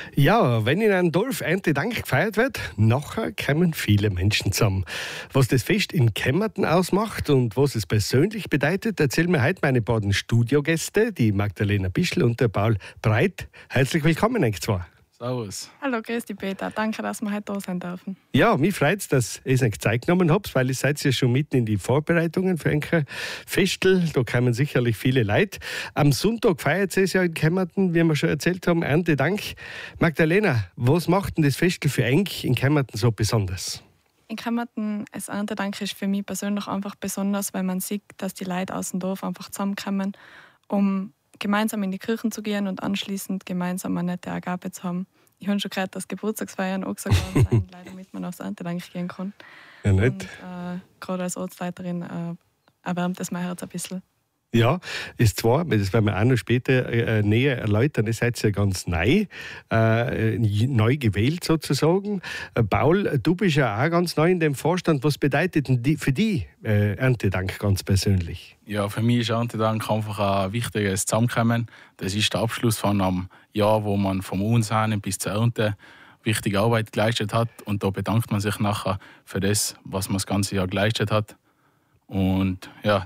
Ja, wenn in einem Dorf Erntedank gefeiert wird, nachher kommen viele Menschen zusammen. Was das Fest in Kemmerten ausmacht und was es persönlich bedeutet, erzählen mir heute meine beiden Studiogäste, die Magdalena Bischl und der Paul Breit. Herzlich willkommen, euch zwei. Servus. Hallo, grüß dich Peter. Danke, dass wir heute da sein dürfen. Ja, mich freut es, dass ihr euch Zeit genommen habt, weil ihr seid ja schon mitten in die Vorbereitungen für ein Festel. Da kommen sicherlich viele Leute. Am Sonntag feiert es ja in Kemmerten, wie wir schon erzählt haben, Erntedank. Magdalena, was macht denn das Festel für euch in Kemmerten so besonders? In Kemmerten, das Erntedank ist für mich persönlich einfach besonders, weil man sieht, dass die Leute aus dem Dorf einfach zusammenkommen, um gemeinsam in die Kirchen zu gehen und anschließend gemeinsam eine nette Agape zu haben. Ich habe schon gehört, dass Geburtstagsfeiern angesagt worden sind, leider damit man aufs Erntedank gehen kann. Ja, nicht. Und gerade als Ortsleiterin erwärmt es mein Herz ein bisschen. Ja, ist zwar, das werden wir auch noch später näher erläutern, ihr seid ja ganz neu gewählt sozusagen. Paul, du bist ja auch ganz neu in dem Vorstand. Was bedeutet denn für dich Erntedank ganz persönlich? Ja, für mich ist Erntedank einfach ein wichtiges Zusammenkommen. Das ist der Abschluss von einem Jahr, wo man vom Unsamen bis zur Ernte wichtige Arbeit geleistet hat. Und da bedankt man sich nachher für das, was man das ganze Jahr geleistet hat. Und ja.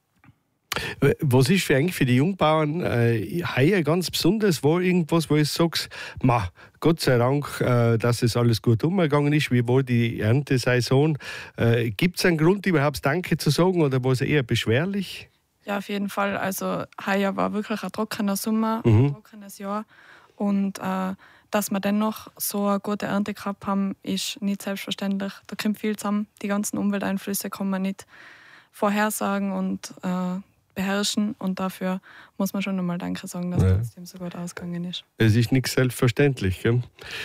Was ist eigentlich für die Jungbauern heuer ganz besonders? War irgendwas, wo du sagst, Gott sei Dank, dass es alles gut umgegangen ist? Wie war die Erntesaison? Gibt es einen Grund, überhaupt Danke zu sagen oder war es eher beschwerlich? Ja, auf jeden Fall. Also heuer war wirklich ein trockener Sommer, ein trockenes Jahr. Und dass wir dennoch so eine gute Ernte gehabt haben, ist nicht selbstverständlich. Da kommt viel zusammen. Die ganzen Umwelteinflüsse kann man nicht vorhersagen und beherrschen, und dafür muss man schon einmal Danke sagen, dass es trotzdem so gut ausgegangen ist. Es ist nicht selbstverständlich. Gell?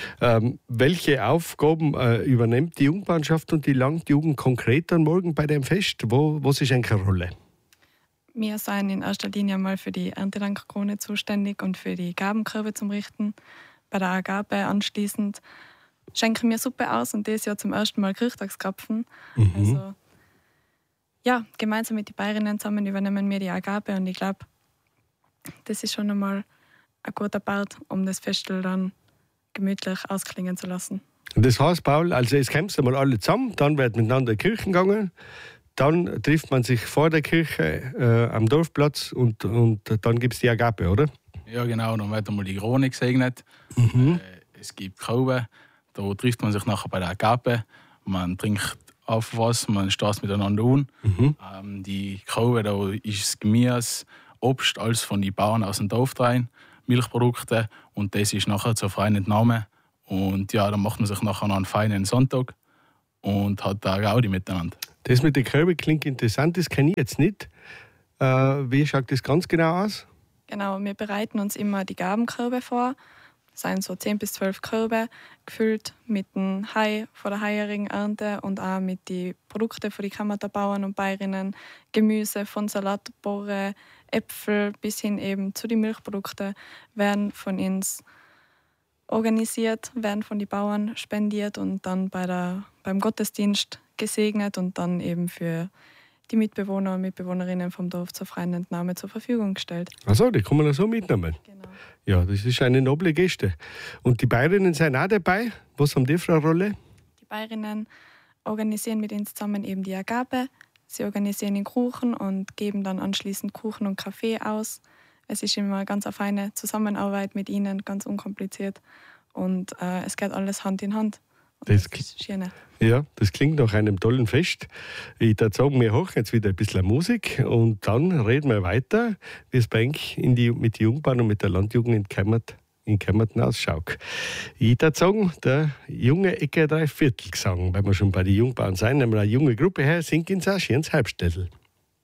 Welche Aufgaben übernimmt die Jungbauernschaft und die Landjugend konkret dann morgen bei dem Fest? Was ist eigentlich eine Rolle? Wir sind in erster Linie mal für die Erntedankkrone zuständig und für die Gabenkörbe zum Richten. Bei der Agape anschließend schenken wir Suppe aus und dieses Jahr zum ersten Mal Kirchtagskrapfen. Also ja, gemeinsam mit den Bayerinnen zusammen übernehmen wir die Agape, und ich glaube, das ist schon einmal ein guter Part, um das Festel dann gemütlich ausklingen zu lassen. Das heißt, Paul, also es kommt einmal alle zusammen, dann wird miteinander in die Kirche gegangen, dann trifft man sich vor der Kirche am Dorfplatz und dann gibt es die Agape, oder? Ja, genau, dann wird einmal die Krone gesegnet. Es gibt Körbe, da trifft man sich nachher bei der Agape, man trinkt auf was, man steht miteinander an. Die Körbe, da ist das Gemüse, Obst, alles von den Bauern aus dem Dorf rein, Milchprodukte, und das ist nachher zur freien Entnahme. Und ja, dann macht man sich nachher noch einen feinen Sonntag und hat da Gaudi miteinander. Das mit den Körbe klingt interessant, das kenne ich jetzt nicht. Wie schaut das ganz genau aus? Genau, wir bereiten uns immer die Gabenkörbe vor. Das sind so 10 bis 12 Körbe, gefüllt mit dem Hai von der heurigen Ernte und auch mit den Produkten von den Kammerterbauern und Bäuerinnen, Gemüse von Salat, Bohre, Äpfel bis hin eben zu den Milchprodukten, werden von uns organisiert, werden von den Bauern spendiert und dann beim Gottesdienst gesegnet und dann eben für die Mitbewohner und Mitbewohnerinnen vom Dorf zur freien Entnahme zur Verfügung gestellt. Achso, die kann man so mitnehmen? Genau. Ja, das ist eine noble Geste. Und die Bäuerinnen sind auch dabei. Was haben die für eine Rolle? Die Bäuerinnen organisieren mit uns zusammen eben die Agape. Sie organisieren den Kuchen und geben dann anschließend Kuchen und Kaffee aus. Es ist immer eine ganz feine Zusammenarbeit mit ihnen, ganz unkompliziert. Und es geht alles Hand in Hand. Das ist schön. Ja, das klingt nach einem tollen Fest. Ich würde sagen, wir hören jetzt wieder ein bisschen Musik und dann reden wir weiter, wie es bei euch mit den Jungbauern und mit der Landjugend in Kemmerten ausschaut. Ich würde sagen, der junge Ecke Dreiviertelgesang, weil wir schon bei den Jungbauern sind, nehmen wir eine junge Gruppe her, singt ins Asch ins Halbstädtel.